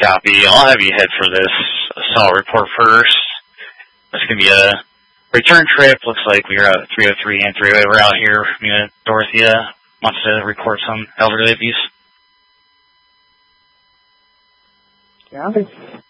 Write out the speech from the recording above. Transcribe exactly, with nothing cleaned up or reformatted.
Copy. I'll have you head for this assault report first. It's going to be a return trip. Looks like we are at three oh three and three oh eight. We're out here. You know, Dorothea wants to report some elderly abuse. Copy.